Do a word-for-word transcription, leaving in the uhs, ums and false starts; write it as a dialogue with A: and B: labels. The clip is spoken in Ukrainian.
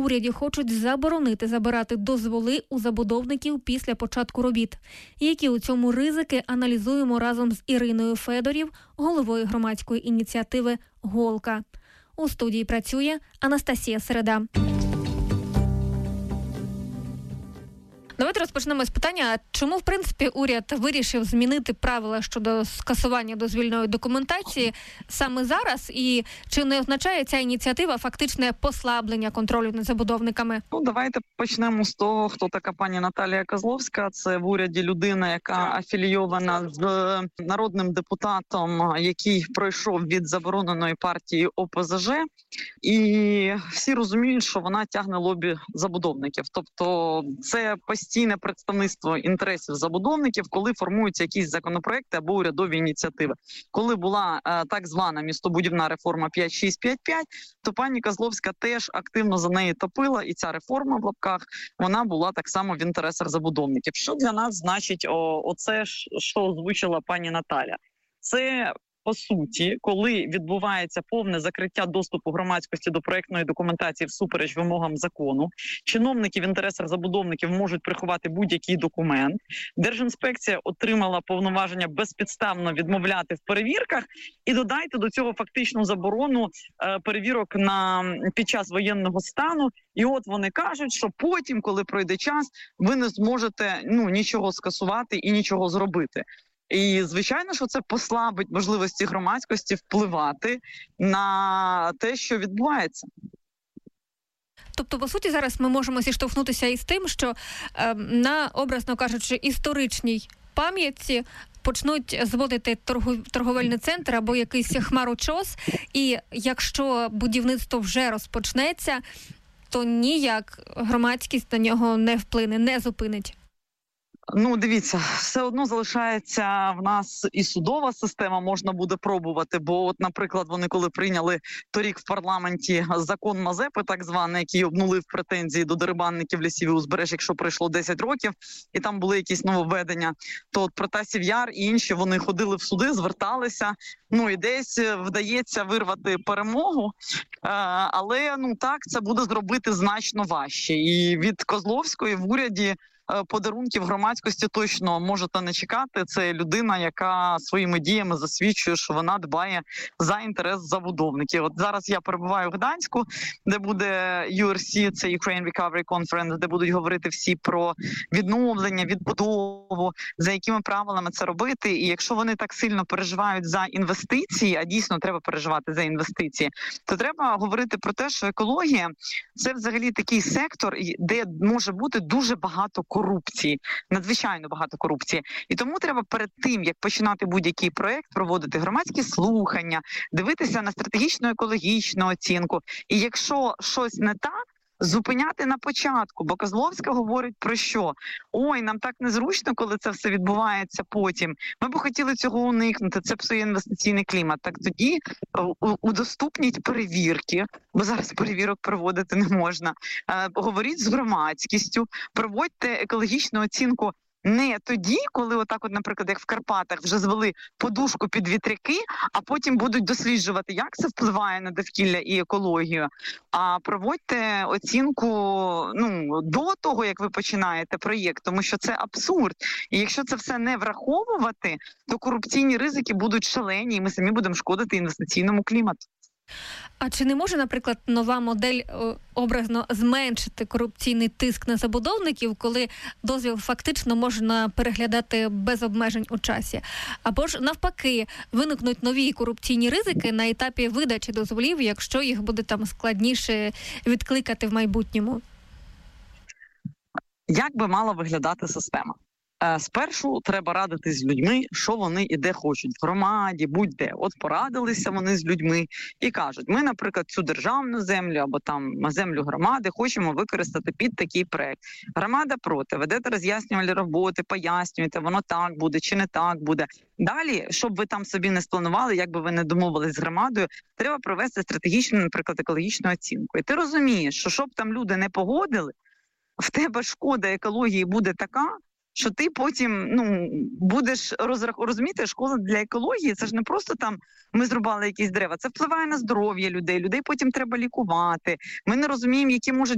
A: уряді хочуть заборонити забирати дозволи у забудовників після початку робіт. Які у цьому ризики, аналізуємо разом з Іриною Федорів, головою громадської ініціативи «Голка». У студії працює Анастасія Середа. Давайте розпочнемо з питання, чому, в принципі, уряд вирішив змінити правила щодо скасування дозвільної документації саме зараз, і чи не означає ця ініціатива фактичне послаблення контролю над забудовниками?
B: Ну, давайте почнемо з того, хто така пані Наталія Козловська. Це в уряді людина, яка афілійована з народним депутатом, який пройшов від забороненої партії О Пе Зе Же. І всі розуміють, що вона тягне лобі забудовників. Тобто це постійне представництво інтересів забудовників, коли формуються якісь законопроекти або урядові ініціативи. Коли була е, так звана містобудівна реформа п'ять шість п'ять п'ять, то пані Козловська теж активно за неї топила, і ця реформа в лапках, вона була так само в інтересах забудовників. Що для нас значить о, оце, що озвучила пані Наталя? Це по суті, коли відбувається повне закриття доступу громадськості до проектної документації всупереч вимогам закону, чиновники в інтересах забудовників можуть приховати будь-який документ. Держінспекція отримала повноваження безпідставно відмовляти в перевірках, і додайте до цього фактичну заборону е, перевірок на під час воєнного стану. І от вони кажуть, що потім, коли пройде час, ви не зможете ну нічого скасувати і нічого зробити. І, звичайно, що це послабить можливості громадськості впливати на те, що відбувається.
A: Тобто, по суті, зараз ми можемо зіштовхнутися із тим, що е, на, образно кажучи, історичній пам'ятці почнуть зводити торгов... торговельний центр або якийсь хмарочос, і якщо будівництво вже розпочнеться, то ніяк громадськість на нього не вплине, не зупинить.
B: Ну, дивіться, все одно залишається в нас і судова система, можна буде пробувати, бо от, наприклад, вони коли прийняли торік в парламенті закон Мазепи, так званий, який обнулив претензії до дерибанників лісів і узбереж, якщо пройшло десять років, і там були якісь нововведення, то от Протасів Яр і інші, вони ходили в суди, зверталися, ну і десь вдається вирвати перемогу, але, ну так, це буде зробити значно важче. І від Козловської в уряді подарунків громадськості точно можете не чекати. Це людина, яка своїми діями засвідчує, що вона дбає за інтерес забудовників. От зараз я перебуваю в Гданську, де буде Ю Ар Сі, це Ukraine Recovery Conference, де будуть говорити всі про відновлення, відбудову, за якими правилами це робити. І якщо вони так сильно переживають за інвестиції, а дійсно треба переживати за інвестиції, то треба говорити про те, що екологія – це взагалі такий сектор, де може бути дуже багато корупції, надзвичайно багато корупції. І тому треба перед тим, як починати будь-який проект, проводити громадські слухання, дивитися на стратегічну екологічну оцінку. І якщо щось не так, зупиняти на початку, бо Козловська говорить про що? Ой, нам так незручно, коли це все відбувається потім. Ми б хотіли цього уникнути, це псує інвестиційний клімат. Так тоді удоступніть перевірки, бо зараз перевірок проводити не можна. Говоріть з громадськістю, проводьте екологічну оцінку не тоді, коли отак от, наприклад, як в Карпатах вже звели подушку під вітряки, а потім будуть досліджувати, як це впливає на довкілля і екологію. А проводьте оцінку ну, до того, як ви починаєте проєкт, тому що це абсурд. І якщо це все не враховувати, то корупційні ризики будуть шалені, і ми самі будемо шкодити інвестиційному клімату.
A: А чи не може, наприклад, нова модель образно зменшити корупційний тиск на забудовників, коли дозвіл фактично можна переглядати без обмежень у часі? Або ж навпаки, виникнуть нові корупційні ризики на етапі видачі дозволів, якщо їх буде там складніше відкликати в майбутньому?
B: Як би мала виглядати система? Спершу треба радитись з людьми, що вони і де хочуть, в громаді, будь-де. От порадилися вони з людьми і кажуть, ми, наприклад, цю державну землю або там землю громади хочемо використати під такий проект. Громада проти, ведете роз'яснювальні роботи, пояснюєте, воно так буде чи не так буде. Далі, щоб ви там собі не спланували, як би ви не домовились з громадою, треба провести стратегічну, наприклад, екологічну оцінку. І ти розумієш, що щоб там люди не погодили, в тебе шкода екології буде така, що ти потім ну будеш розрах... розуміти, школа для екології, це ж не просто там ми зрубали якісь дерева, це впливає на здоров'я людей, людей потім треба лікувати. Ми не розуміємо, які можуть